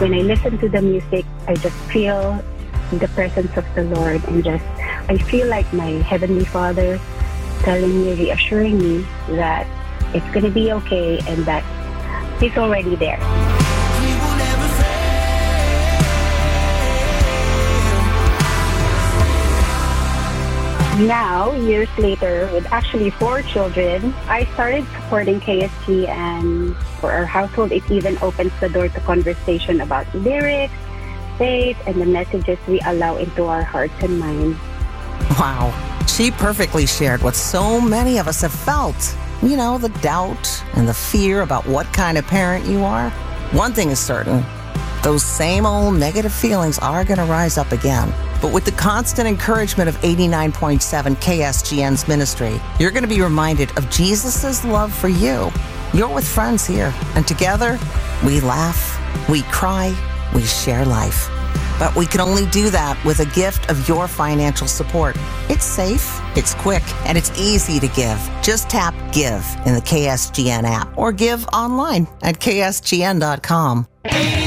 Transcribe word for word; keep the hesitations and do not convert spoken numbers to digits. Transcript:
when I listen to the music, I just feel the presence of the Lord, and just I feel like my Heavenly Father telling me, reassuring me that it's going to be okay and that He's already there. Now, years later, with actually four children, I started supporting K S G, and for our household, it even opens the door to conversation about lyrics, faith, and the messages we allow into our hearts and minds. Wow. She perfectly shared what so many of us have felt. You know, the doubt and the fear about what kind of parent you are. One thing is certain, those same old negative feelings are going to rise up again. But with the constant encouragement of eighty-nine point seven K S G N's ministry, you're going to be reminded of Jesus' love for you. You're with friends here, and together, we laugh, we cry, we share life. But we can only do that with a gift of your financial support. It's safe, it's quick, and it's easy to give. Just tap Give in the K S G N app or give online at K S G N dot com.